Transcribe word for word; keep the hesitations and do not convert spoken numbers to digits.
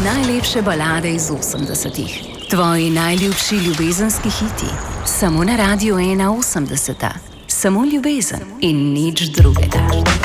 Najlepše balade iz osemdesetih. Tvoji najljubši ljubezenski hiti. Samo na Radiu ena osemdeseta. Samo ljubezen in nič drugega.